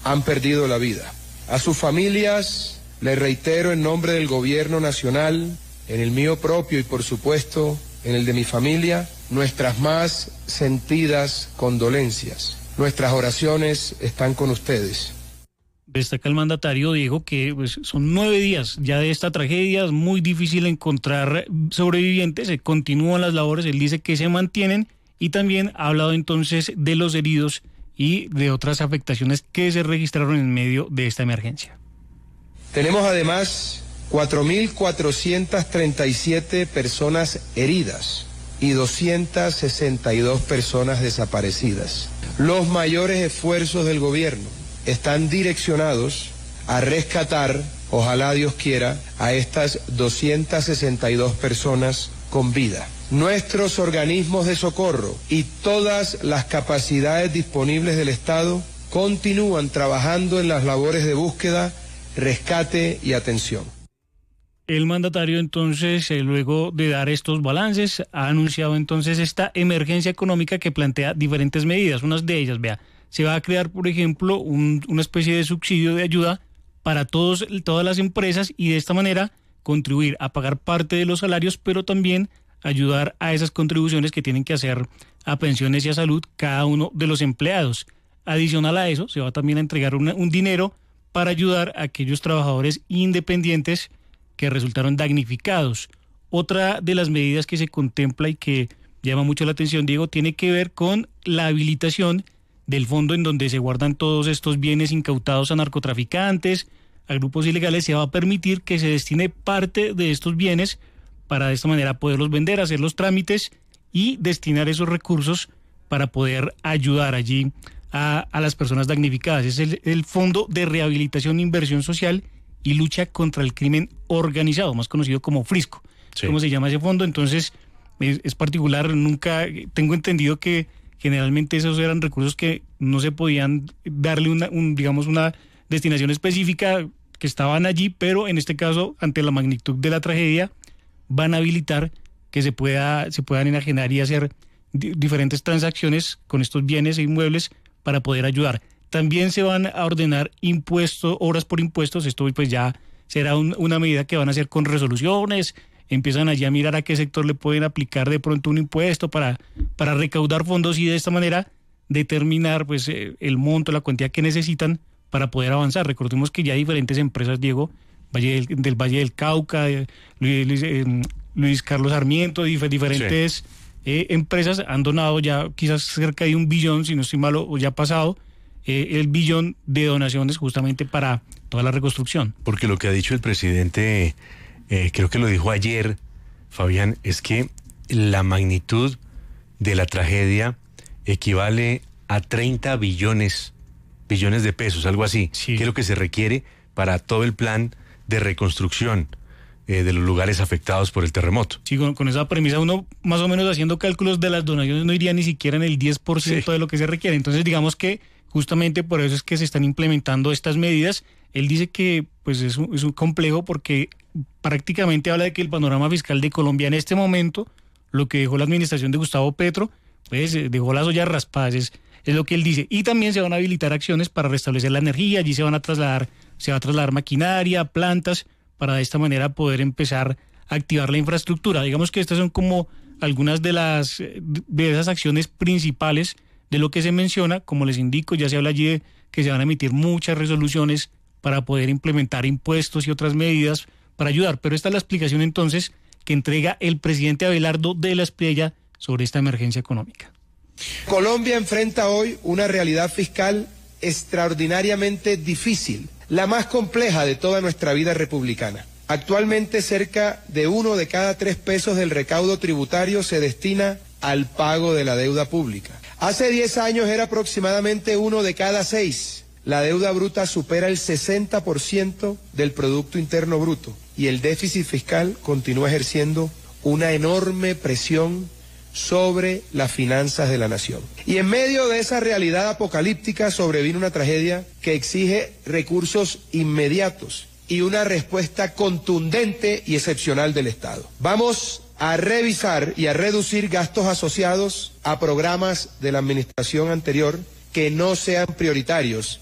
han perdido la vida. A sus familias les reitero en nombre del Gobierno Nacional, en el mío propio y por supuesto en el de mi familia, nuestras más sentidas condolencias. Nuestras oraciones están con ustedes. Destaca el mandatario, Diego, que pues, son 9 días ya de esta tragedia, es muy difícil encontrar sobrevivientes, se continúan las labores, él dice que se mantienen y también ha hablado entonces de los heridos y de otras afectaciones que se registraron en medio de esta emergencia. Tenemos además 4.437 personas heridas y 262 personas desaparecidas. Los mayores esfuerzos del gobierno están direccionados a rescatar, ojalá Dios quiera, a estas 262 personas con vida. Nuestros organismos de socorro y todas las capacidades disponibles del Estado continúan trabajando en las labores de búsqueda, rescate y atención. El mandatario entonces, luego de dar estos balances, ha anunciado entonces esta emergencia económica que plantea diferentes medidas. Unas de ellas, vea, se va a crear, por ejemplo, una especie de subsidio de ayuda para todas las empresas y de esta manera contribuir a pagar parte de los salarios, pero también ayudar a esas contribuciones que tienen que hacer a pensiones y a salud cada uno de los empleados. Adicional a eso, se va también a entregar un dinero para ayudar a aquellos trabajadores independientes que resultaron damnificados. Otra de las medidas que se contempla y que llama mucho la atención, Diego, tiene que ver con la habilitación del fondo en donde se guardan todos estos bienes incautados a narcotraficantes, a grupos ilegales. Se va a permitir que se destine parte de estos bienes para de esta manera poderlos vender, hacer los trámites y destinar esos recursos para poder ayudar allí a las personas damnificadas. Es el Fondo de Rehabilitación e Inversión Social y Lucha contra el Crimen Organizado, más conocido como FRISCO. Sí. ¿Cómo se llama ese fondo? Entonces, es particular, nunca tengo entendido que generalmente esos eran recursos que no se podían darle una destinación específica, que estaban allí, pero en este caso, ante la magnitud de la tragedia, van a habilitar que se puedan enajenar y hacer diferentes transacciones con estos bienes e inmuebles para poder ayudar. También se van a ordenar impuestos, obras por impuestos. Esto pues ya será una medida que van a hacer con resoluciones. Empiezan allí a mirar a qué sector le pueden aplicar de pronto un impuesto para recaudar fondos y de esta manera determinar pues el monto, la cuantía que necesitan para poder avanzar. Recordemos que ya diferentes empresas, Diego, del Valle del Cauca, Luis Carlos Sarmiento, diferentes empresas han donado ya quizás cerca de 1 billón, si no estoy mal, o ya ha pasado, el billón de donaciones justamente para toda la reconstrucción. Porque lo que ha dicho el presidente, creo que lo dijo ayer, Fabián, es que la magnitud de la tragedia equivale a 30 billones de pesos, algo así, sí, que es lo que se requiere para todo el plan de reconstrucción de los lugares afectados por el terremoto. Sí, con esa premisa uno más o menos haciendo cálculos de las donaciones no iría ni siquiera en el 10% sí, de lo que se requiere. Entonces digamos que justamente por eso es que se están implementando estas medidas. Él dice que pues es un complejo porque prácticamente habla de que el panorama fiscal de Colombia en este momento, lo que dejó la administración de Gustavo Petro, pues dejó las ollas raspadas, es lo que él dice. Y también se van a habilitar acciones para restablecer la energía, allí se va a trasladar maquinaria, plantas, para de esta manera poder empezar a activar la infraestructura. Digamos que estas son como algunas de esas acciones principales de lo que se menciona. Como les indico, ya se habla allí de que se van a emitir muchas resoluciones para poder implementar impuestos y otras medidas para ayudar. Pero esta es la explicación entonces que entrega el presidente Abelardo de la Espriella sobre esta emergencia económica. Colombia enfrenta hoy una realidad fiscal extraordinariamente difícil, la más compleja de toda nuestra vida republicana. Actualmente cerca de 1 de cada 3 pesos del recaudo tributario se destina al pago de la deuda pública. Hace 10 años era aproximadamente 1 de cada 6. La deuda bruta supera el 60% del Producto Interno Bruto y el déficit fiscal continúa ejerciendo una enorme presión sobre las finanzas de la nación. Y en medio de esa realidad apocalíptica sobrevino una tragedia que exige recursos inmediatos y una respuesta contundente y excepcional del Estado. Vamos a revisar y a reducir gastos asociados a programas de la administración anterior que no sean prioritarios